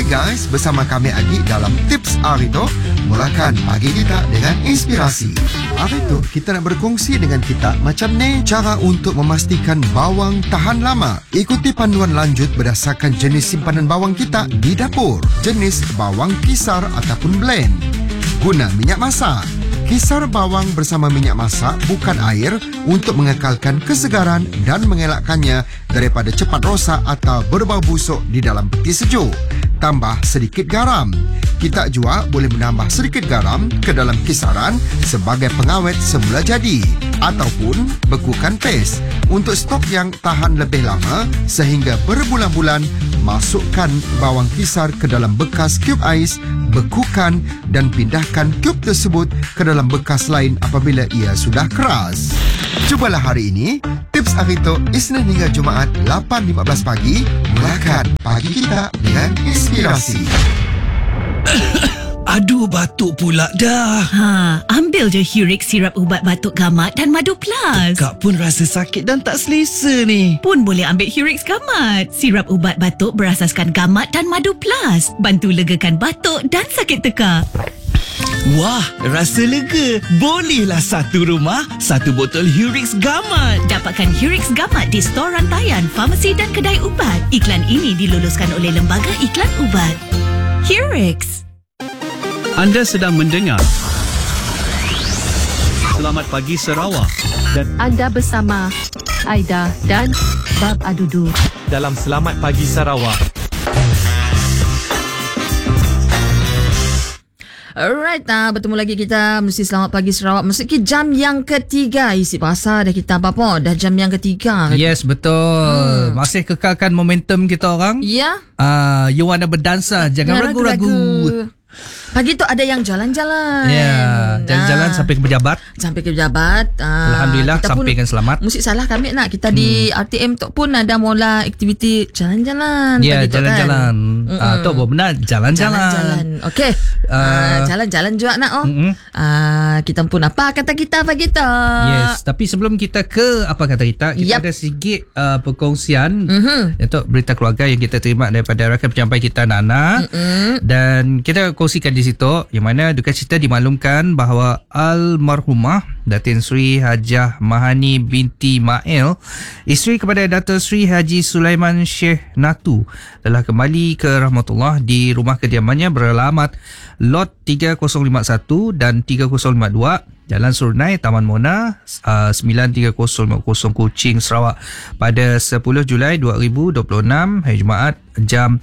guys, bersama kami Adi dalam Tips Arito. Mulakan pagi kita dengan inspirasi. Arito, kita nak berkongsi dengan kita macam ni cara untuk memastikan bawang tahan lama. Ikuti panduan lanjut berdasarkan jenis simpanan bawang kita di dapur. Jenis bawang kisar ataupun blend. Guna minyak masak. Kisar bawang bersama minyak masak bukan air untuk mengekalkan kesegaran dan mengelakkannya daripada cepat rosak atau berbau busuk di dalam peti sejuk. Tambah sedikit garam. Kita juga boleh menambah sedikit garam ke dalam kisaran sebagai pengawet semula jadi ataupun bekukan paste. Untuk stok yang tahan lebih lama sehingga berbulan-bulan, masukkan bawang kisar ke dalam bekas cube ais, bekukan dan pindahkan cube tersebut ke dalam bekas lain apabila ia sudah keras. Cubalah hari ini. Tips Arito Isnin hingga Jumaat 8.15 pagi. Mulakan pagi kita dengan inspirasi. Aduh, batuk pula dah. Ambil je Hurix sirap ubat batuk gamat dan madu plus. Kak pun rasa sakit dan tak selesa ni. Pun boleh ambil Hurix gamat. Sirap ubat batuk berasaskan gamat dan madu plus. Bantu legakan batuk dan sakit tekak. Wah, rasa lega. Bolehlah satu rumah, satu botol Hurix Gamat. Dapatkan Hurix Gamat di stor rantaian, farmasi dan kedai ubat. Iklan ini diluluskan oleh Lembaga Iklan Ubat. Hurix. Anda sedang mendengar Selamat Pagi Sarawak dan anda bersama Aida dan Bab Adudu dalam Selamat Pagi Sarawak. Alright, bertemu lagi kita mesti Selamat Pagi Sarawak. Mesti jam yang ketiga. Isi pasal dah kita apa-apa. Dah jam yang ketiga. Yes, betul. Masih kekalkan momentum kita orang. Ya. You wanna berdansa, jangan ragu-ragu. Pagi tu ada yang jalan-jalan. Ya, jalan-jalan sampai ke pejabat. Sampai ke pejabat. Alhamdulillah sampai kan selamat. Mesti salah kami nak. Kita di RTM tu pun ada mula aktiviti jalan-jalan. Ya, jalan-jalan. Kan? Tu benar jalan-jalan. Jalan-jalan. Okey. Jalan-jalan juga nak. Kita pun apa kata kita pagi tu. Yes, tapi sebelum kita ke apa kata kita ada sedikit perkongsian untuk berita keluarga yang kita terima daripada rakan penyampai kita Nana. Dan kita kongsikan di situ yang mana duka cita dimaklumkan bahawa almarhumah Datin Sri Hajah Mahani binti Mail, isteri kepada Dato' Sri Haji Sulaiman Sheikh Natu, telah kembali ke rahmatullah di rumah kediamannya beralamat lot 3051 dan 3052 Jalan Surnai, Taman Mona, 93050 Kuching, Sarawak pada 10 Julai 2026 hari Jumaat jam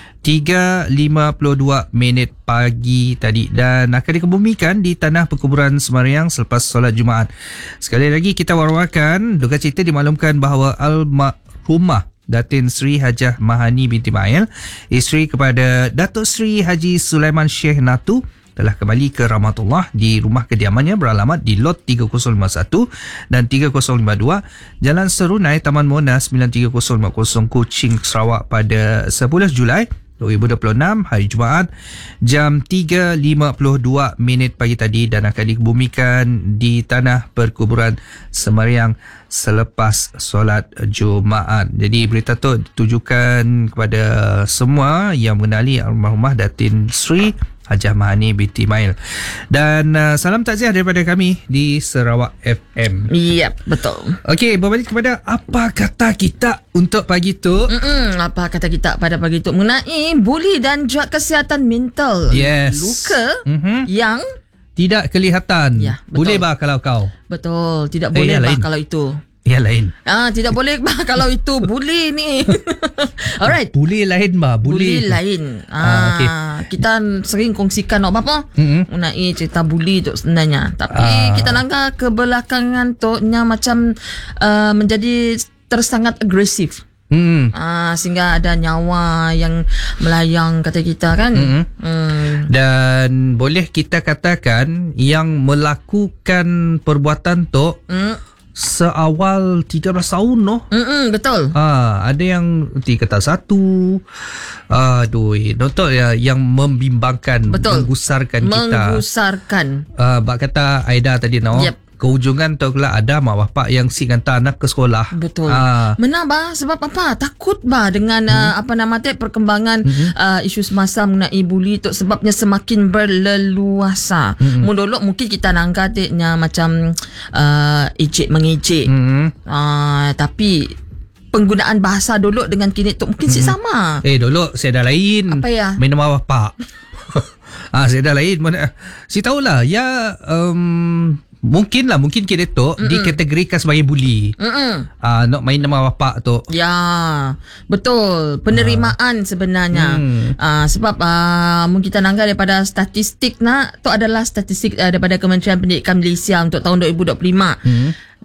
3.52 pagi tadi dan akan dikebumikan di tanah perkuburan Semariang selepas solat Jumaat. Sekali lagi kita war-warkan, duka cita dimaklumkan bahawa almarhumah Datin Sri Hajah Mahani binti Mail, isteri kepada Dato' Sri Haji Sulaiman Sheikh Natu, telah kembali ke rahmatullah di rumah kediamannya beralamat di lot 3051 dan 3052 Jalan Serunai, Taman Mona, 93050 Kuching, Sarawak pada 10 Julai 2026 hari Jumaat jam 3.52 pagi tadi dan akan dikebumikan di tanah perkuburan Semariang selepas solat Jumaat. Jadi berita tu ditujukan kepada semua yang mengenali almarhumah Datin Sri Hajah Mahani binti Mail. Dan salam takziah daripada kami di Sarawak FM. Ya, betul. Okey, berbalik kepada apa kata kita untuk pagi tu. Apa kata kita pada pagi tu mengenai buli dan juga kesihatan mental. Yes. Luka yang tidak kelihatan. Ya, betul. Boleh bah kalau kau? Betul, tidak boleh bah lain. kalau itu. Ya lain. Tidak boleh bah kalau itu buli ni. Alright. Buli lain bah, buli lain. Okay. Kita sering kongsikan apa mengenai cerita buli tu sebenarnya. Tapi kita langkah ke belakangan tu nya macam menjadi tersangat agresif. Sehingga ada nyawa yang melayang kata kita kan. Dan boleh kita katakan yang melakukan perbuatan tu seawal 13 tahun noh. Betul. Ada yang 3 kata 1. Nonton ya yang membimbangkan, betul. menggusarkan kita. Menggusarkan. Bak kata Aida tadi noh. Yep. kehujungan tu pula ada mak bapak yang si hantar anak ke sekolah. Betul. Benar bah, sebab apa? Takut bah dengan perkembangan isu semasa mengenai buli tu, sebabnya semakin berleluasa. Dulu mungkin kita nanggatiknya macam ejek mengejek. Tapi penggunaan bahasa dulu dengan kini tu mungkin sama. Dulu saya dah lain. Apa ya? Main nama bapak. Saya dah lain. Si tahulah ya, mungkin kita tu dikategorikan sebagai buli. Nak main nama bapak tu. Ya, betul. Penerimaan sebenarnya. Sebab mungkin kita nanggap daripada statistik tu adalah statistik daripada Kementerian Pendidikan Malaysia untuk tahun 2025.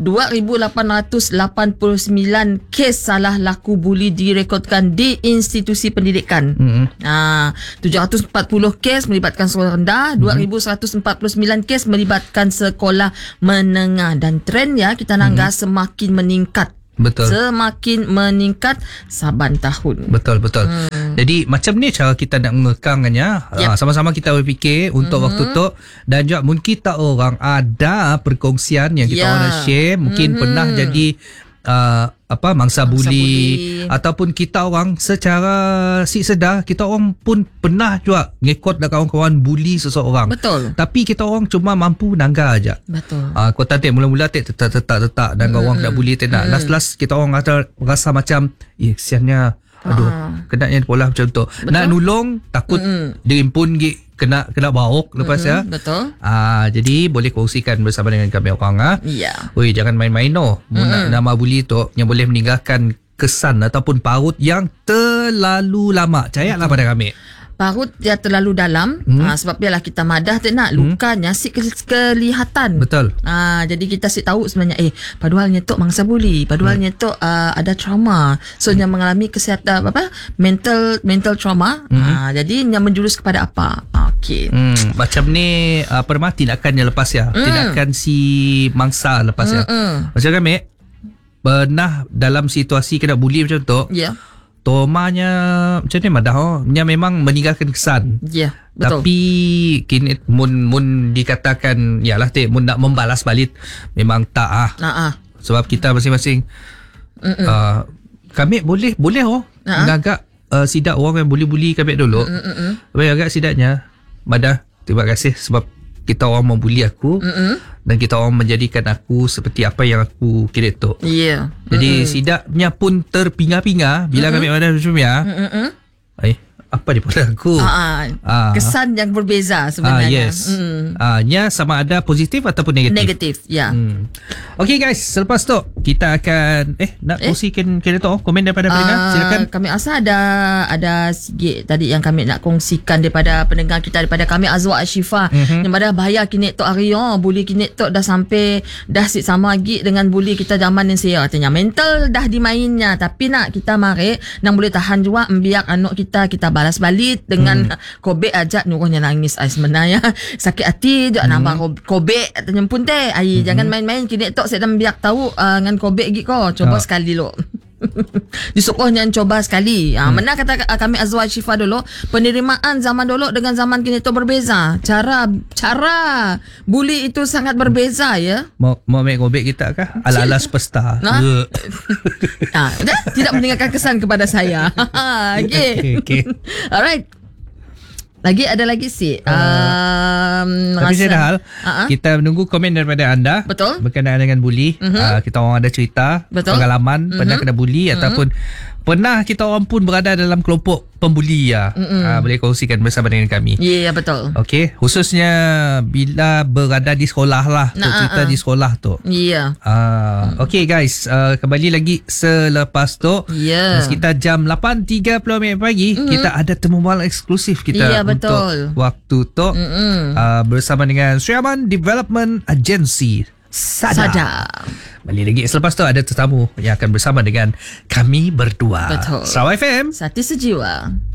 2,889 kes salah laku buli direkodkan di institusi pendidikan. 740 kes melibatkan sekolah rendah, 2,149 kes melibatkan sekolah menengah, dan trendnya kita nanggap semakin meningkat. Betul. Semakin meningkat saban tahun. Betul. Jadi macam ni cara kita nak mengekangannya. Sama-sama kita berfikir untuk waktu tu, dan juga mungkin kita orang ada perkongsian yang kita orang nak share. Mungkin pernah jadi mangsa buli, ataupun kita orang secara sedar kita orang pun pernah juga ngikut kawan-kawan buli seseorang. Betul. Tapi kita orang cuma mampu nangga aja. Betul. Kau tadi mula-mula tetak dan kau orang tak buli tidak. Last kita orang rasa macam kesiannya. Kenanya pola macam tu. Betul? Nak nulung takut diimpun kena bauk lepas ya. Betul. Jadi boleh kongsikan bersama dengan kami orang. Ya. Oi, jangan main-main nama buli tu yang boleh meninggalkan kesan ataupun paut yang terlalu lama. Cayalah pada kami. Parut dia terlalu dalam, sebab biarlah kita madah tak nak lukanya si kelihatan. Betul. Jadi kita si tahu sebenarnya padualnya tu mangsa buli, padualnya tu ada trauma. So yang mengalami kesihatan mental trauma. Jadi yang menjurus kepada apa? Okey. Macam ni Permati tindakan yang lepas ya. Tindakan si mangsa lepas ya. Macam kami pernah dalam situasi kena buli macam tu. Ya. Traumanya macam ni madah nya memang meninggalkan kesan. Ya, betul. Tapi kini mun dikatakan yalah mun nak membalas balik memang tak sebab kita masing-masing kami boleh agak sidak orang yang buli-buli kami dulu. Tapi agak sidaknya madah terima kasih sebab kita orang membuli aku dan kita orang menjadikan aku seperti apa yang aku kira tu. Ya. Jadi sidaknya pun terpinga-pinga bila kami ada macam ya. Apa dia pada aku? Kesan yang berbeza sebenarnya. Yes. Nya sama ada positif ataupun negatif. Negatif, ya. Okay guys, selepas tu kita akan nak kongsikan kira tu komen daripada pendengar. Silakan. Kami rasa ada sikit tadi yang kami nak kongsikan daripada pendengar kita, daripada kami Azwa Ashifa. Yang pada bahaya kini tu hari buli kini tu dah sampai dah sama lagi dengan buli kita zaman yang saya katanya mental dah dimainnya, tapi nak kita mari nang boleh tahan juga biar anak kita balas balik dengan kobek aja nuruhnya nangis sebenarnya sakit hati dia nambah kobek nyempun teh jangan main-main kini tok saya dah biak tahu dengan kobek gik ko coba sekali lo. Disukuhnya coba sekali. Mana kata kami Azwa Syifa dulu, penerimaan zaman dulu dengan zaman kini tu berbeza. Cara buli itu sangat berbeza ya. Mau make kobek kita kah? Ala-ala superstar. Tidak meninggalkan kesan kepada saya. Okay. Alright. Ada lagi sih. Tapi saya dah hal kita menunggu komen daripada anda. Betul. Berkenaan dengan buli. Kita orang ada cerita. Betul. Pengalaman pernah kena buli ataupun pernah kita orang pun berada dalam kelompok pembuli boleh kongsikan bersama dengan kami. Ya, betul. Okey, khususnya bila berada di sekolah lah. Cerita di sekolah tu. Ya. Okey guys, kembali lagi selepas tu. Ya. Sekitar jam 8.30 pagi kita ada temu malam eksklusif kita untuk waktu tu bersama dengan Sriaman Development Agency Sada. Balik lagi selepas tu ada tetamu yang akan bersama dengan kami berdua. Betul. Sarawak FM Satu sejiwa.